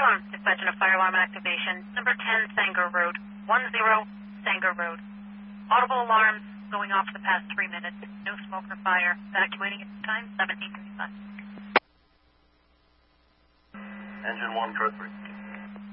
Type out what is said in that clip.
Dispatching a fire alarm activation. Number 10 Sanger Road. 10 Sanger Road. Audible alarms going off for the past 3 minutes. No smoke or fire. Evacuating at time 17:35. Engine 1, code 3.